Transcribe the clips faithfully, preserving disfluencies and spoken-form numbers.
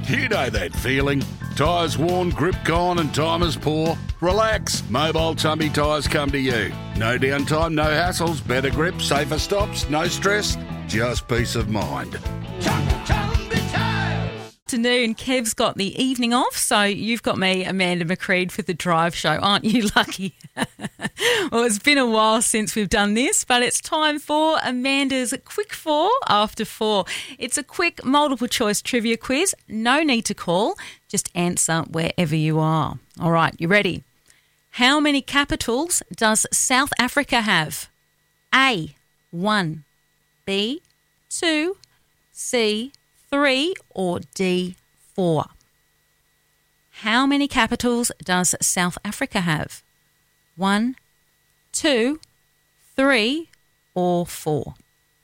You know that feeling. Tyres worn, grip gone and time is poor? Relax. Mobile Tumby Tyres come to you. No downtime, no hassles, better grip, safer stops, no stress, just peace of mind. Afternoon, Kev's got the evening off, so you've got me, Amanda McCreed, for the Drive Show. Aren't you lucky? Well, it's been a while since we've done this, but it's time for Amanda's Quick Four After Four. It's a quick multiple choice trivia quiz. No need to call, just answer wherever you are. All right, you ready? How many capitals does South Africa have? A, one, B, two, C, three, or D, four? How many capitals does South Africa have? One, two, three, or four?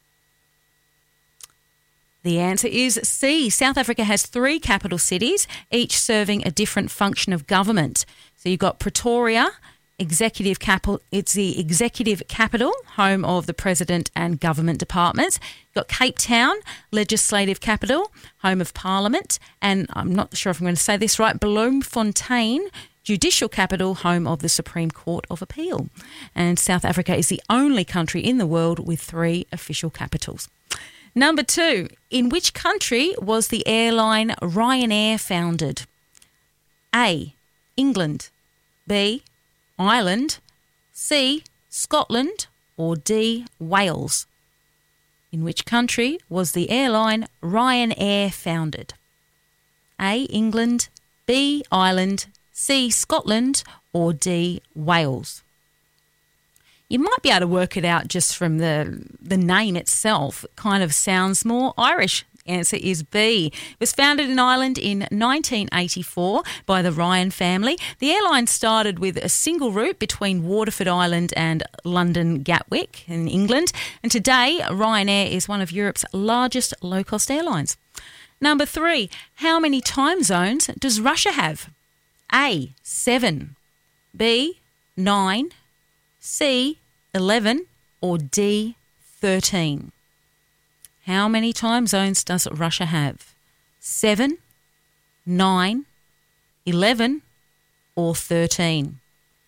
The answer is C. South Africa has three capital cities, each serving a different function of government. So you've got Pretoria, executive capital. It's the executive capital, home of the president and government departments. You've got Cape Town, legislative capital, home of parliament, and I'm not sure if I'm going to say this right, Bloemfontein, judicial capital, home of the Supreme Court of Appeal. And South Africa is the only country in the world with three official capitals. Number two, in which country was the airline Ryanair founded? A, England, B, Ireland, C, Scotland, or D, Wales? In which country was the airline Ryanair founded? A, England, B, Ireland, C, Scotland, or D, Wales? You might be able to work it out just from the the name itself. It kind of sounds more Irish. Answer is B. It was founded in Ireland in nineteen eighty-four by the Ryan family. The airline started with a single route between Waterford Island and London Gatwick in England. And today, Ryanair is one of Europe's largest low-cost airlines. Number three, how many time zones does Russia have? A, seven, B, nine, C, eleven, or D, thirteen? How many time zones does Russia have? Seven, nine, eleven, or thirteen?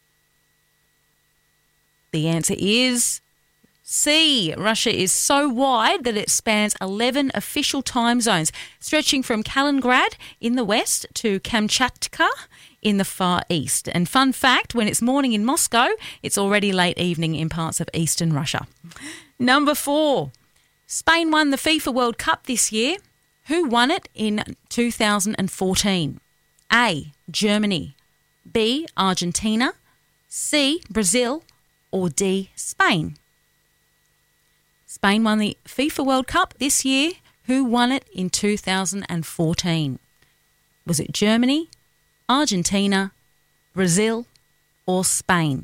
The answer is C. Russia is so wide that it spans eleven official time zones, stretching from Kaliningrad in the west to Kamchatka in the far east. And fun fact, when it's morning in Moscow, it's already late evening in parts of eastern Russia. Number four. Spain won the FIFA World Cup this year. Who won it in two thousand fourteen? A, Germany, B, Argentina, C, Brazil, or D, Spain? Spain won the FIFA World Cup this year. Who won it in two thousand fourteen? Was it Germany, Argentina, Brazil, or Spain?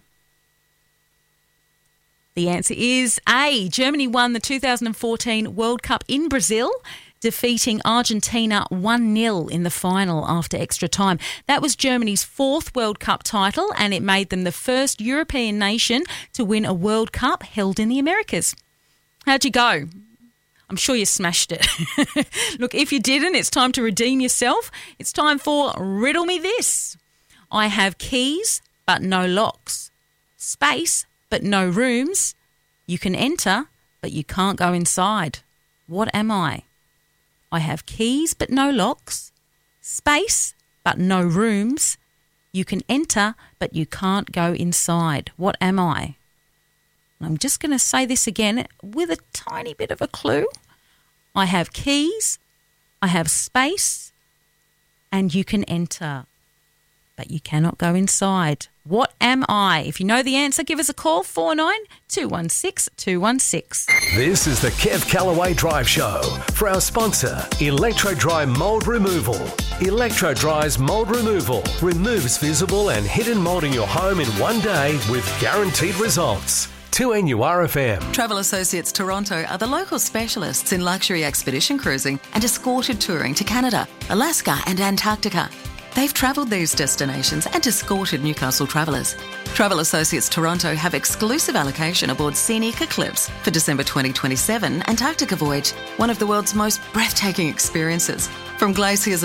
The answer is A. Germany won the two thousand fourteen World Cup in Brazil, defeating Argentina one nil in the final after extra time. That was Germany's fourth World Cup title, and it made them the first European nation to win a World Cup held in the Americas. How'd you go? I'm sure you smashed it. Look, if you didn't, it's time to redeem yourself. It's time for Riddle Me This. I have keys, but no locks. Space, but no rooms. You can enter, but you can't go inside. What am I? I have keys, but no locks. Space, but no rooms. You can enter, but you can't go inside. What am I? I'm just going to say this again with a tiny bit of a clue. I have keys, I have space, and you can enter, but you cannot go inside. What am I? If you know the answer, give us a call, four nine two one six two one six. This is the Kev Callaway Drive Show for our sponsor, Electro Dry Mould Removal. Electro Dry's Mould Removal removes visible and hidden mould in your home in one day with guaranteed results. two N U R F M. Travel Associates Toronto are the local specialists in luxury expedition cruising and escorted touring to Canada, Alaska and Antarctica. They've travelled these destinations and escorted Newcastle travellers. Travel Associates Toronto have exclusive allocation aboard Scenic Eclipse for December twenty twenty-seven Antarctica voyage, one of the world's most breathtaking experiences. From glaciers